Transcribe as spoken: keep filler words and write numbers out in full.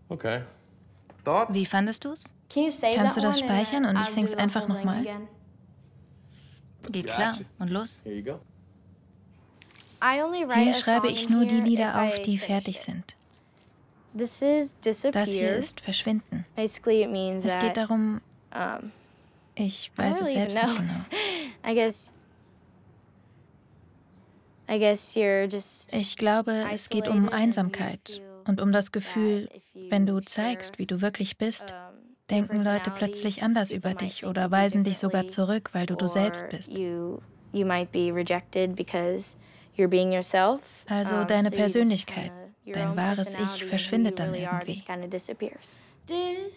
Okay. Thoughts? Wie fandest du's? Can you save Kannst du that das one and speichern then und ich I'll sing's do the einfach whole thing nochmal? again? Geht klar. Und los. Here you go. I only write Hier a schreibe song ich in nur die here Lieder if auf, I die finish fertig it. sind. This is Das hier disappear. ist Verschwinden. Basically, it means Es geht that darum, um, ich I weiß don't es really even selbst nicht know. genau. I guess I guess you're just Ich glaube, es geht um isolated and you Einsamkeit feel und um das Gefühl, that if you wenn du share, zeigst, wie du wirklich bist, um, your denken Leute personality, plötzlich anders people über might dich think oder of you weisen dich sogar differently, zurück, weil du du selbst or bist. you you might be rejected because you're being yourself. Also Um, deine so you just Persönlichkeit, kinda, your dein own wahres Ich personality and who you verschwindet dann really are irgendwie. just kind of disappears. This